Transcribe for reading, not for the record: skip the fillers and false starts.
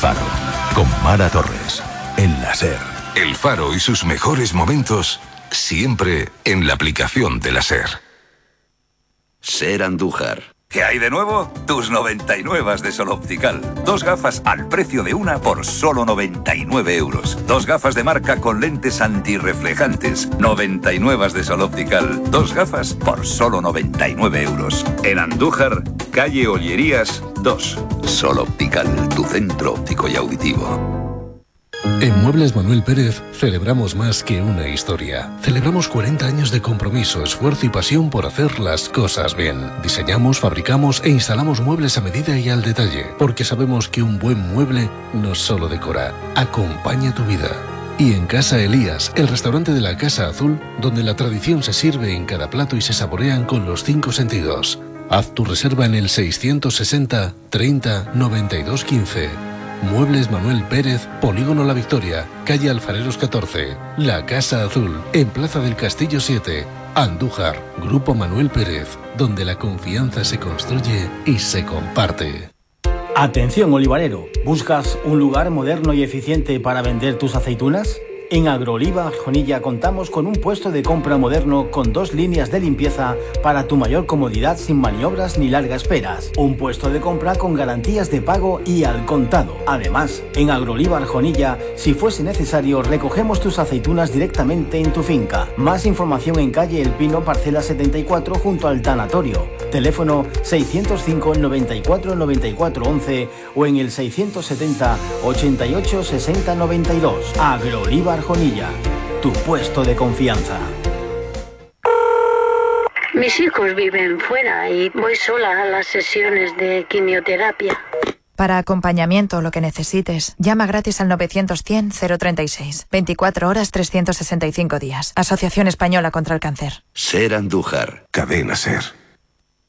Faro, con Mara Torres, en la SER. El Faro y sus mejores momentos, siempre en la aplicación de la SER. SER Andújar. ¿Qué hay de nuevo? Tus 99 de Sol Optical. 2 gafas al precio de una por solo 99 euros. 2 gafas de marca con lentes antirreflejantes. 99 de Sol Optical. 2 gafas por solo 99 euros. En Andújar, calle Ollerías 2. Sol Optical, tu centro óptico y auditivo. En Muebles Manuel Pérez celebramos más que una historia. Celebramos 40 años de compromiso, esfuerzo y pasión por hacer las cosas bien. Diseñamos, fabricamos e instalamos muebles a medida y al detalle, porque sabemos que un buen mueble no solo decora, acompaña tu vida. Y en Casa Elías, el restaurante de la Casa Azul, donde la tradición se sirve en cada plato y se saborean con los 5 sentidos. Haz tu reserva en el 660 30 92 15. Muebles Manuel Pérez, Polígono La Victoria, calle Alfareros 14, La Casa Azul, en Plaza del Castillo 7, Andújar, Grupo Manuel Pérez, donde la confianza se construye y se comparte. Atención olivarero, ¿buscas un lugar moderno y eficiente para vender tus aceitunas? En Agroliva Arjonilla contamos con un puesto de compra moderno con 2 líneas de limpieza para tu mayor comodidad sin maniobras ni largas esperas. Un puesto de compra con garantías de pago y al contado. Además, en Agroliva Arjonilla, si fuese necesario, recogemos tus aceitunas directamente en tu finca. Más información en calle El Pino, parcela 74, junto al tanatorio. Teléfono 605 94 94 11 o en el 670 88 60 92. Agroliva Arjonilla, tu puesto de confianza. Mis hijos viven fuera y voy sola a las sesiones de quimioterapia. Para acompañamiento o lo que necesites, llama gratis al 900-100-036. 24 horas, 365 días. Asociación Española contra el Cáncer. SER Andújar. Cadena SER.